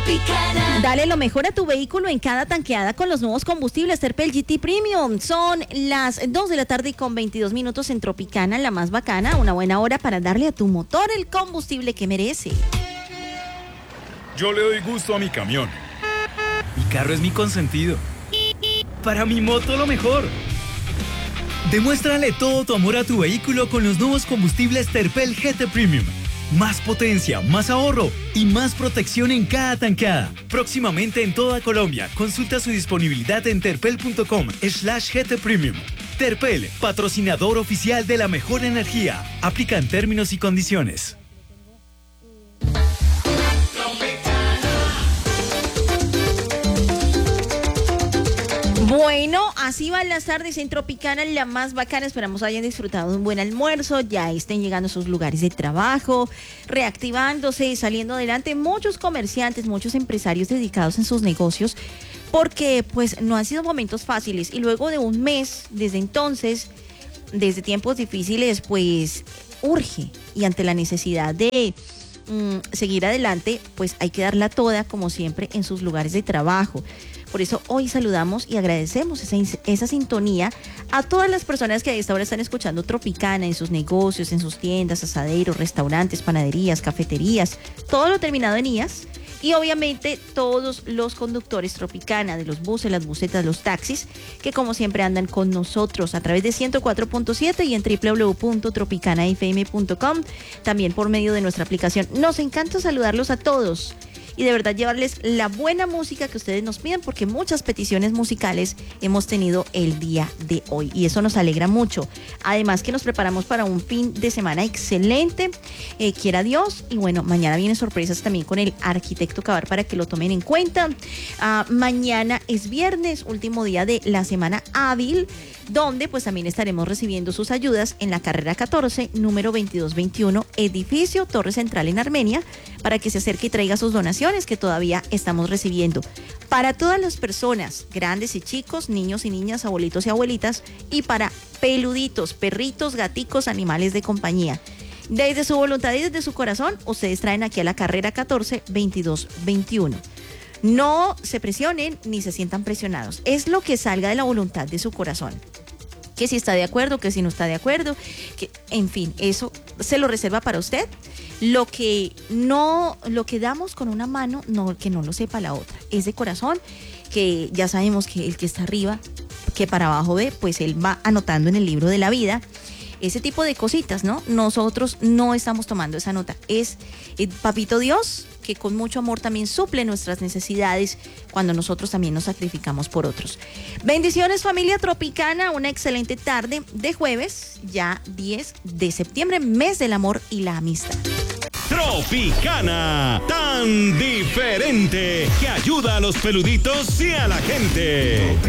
Dale lo mejor a tu vehículo en cada tanqueada con los nuevos combustibles Terpel GT Premium. Son las 2 de la tarde con 22 minutos en Tropicana, la más bacana. Una buena hora para darle a tu motor el combustible que merece. Yo le doy gusto a mi camión. Mi carro es mi consentido. Para mi moto lo mejor. Demuéstrale todo tu amor a tu vehículo con los nuevos combustibles Terpel GT Premium. Más potencia, más ahorro y más protección en cada tanqueada. Próximamente en toda Colombia. Consulta su disponibilidad en terpel.com/GT Premium. Terpel, patrocinador oficial de la mejor energía. Aplican términos y condiciones. Bueno, así van las tardes en Tropicana, la más bacana. Esperamos hayan disfrutado de un buen almuerzo, ya estén llegando a sus lugares de trabajo, reactivándose, saliendo adelante. Muchos comerciantes, muchos empresarios dedicados en sus negocios, porque pues no han sido momentos fáciles. Y luego de un mes, desde entonces, desde tiempos difíciles, pues urge. Y ante la necesidad de seguir adelante, pues hay que darla toda, como siempre, en sus lugares de trabajo. Por eso hoy saludamos y agradecemos esa sintonía a todas las personas que a esta hora están escuchando Tropicana en sus negocios, en sus tiendas, asaderos, restaurantes, panaderías, cafeterías, todo lo terminado en IAS. Y obviamente todos los conductores Tropicana de los buses, las busetas, los taxis, que como siempre andan con nosotros a través de 104.7 y en www.tropicanafm.com, también por medio de nuestra aplicación. Nos encanta saludarlos a todos y de verdad llevarles la buena música que ustedes nos piden, porque muchas peticiones musicales hemos tenido el día de hoy y eso nos alegra mucho. Además que nos preparamos para un fin de semana excelente, quiera Dios, y bueno, mañana vienen sorpresas también con el arquitecto Cabar para que lo tomen en cuenta. Mañana es viernes, último día de la semana hábil, donde pues también estaremos recibiendo sus ayudas en la carrera 14, número 2221, edificio Torre Central en Armenia, para que se acerque y traiga sus donaciones que todavía estamos recibiendo. Para todas las personas, grandes y chicos, niños y niñas, abuelitos y abuelitas, y para peluditos, perritos, gaticos, animales de compañía. Desde su voluntad y desde su corazón, ustedes traen aquí a la carrera 14, 2221. No se presionen ni se sientan presionados. Es lo que salga de la voluntad de su corazón. Que si está de acuerdo, que si no está de acuerdo, que, en fin, eso se lo reserva para usted. Lo que damos con una mano, que no lo sepa la otra. Es de corazón, que ya sabemos que el que está arriba, que para abajo ve, pues él va anotando en el libro de la vida. Ese tipo de cositas, ¿no? Nosotros no estamos tomando esa nota. Es Papito Dios, que con mucho amor también suple nuestras necesidades cuando nosotros también nos sacrificamos por otros. Bendiciones, familia Tropicana, una excelente tarde de jueves, ya 10 de septiembre, mes del amor y la amistad. Tropicana, tan diferente, que ayuda a los peluditos y a la gente.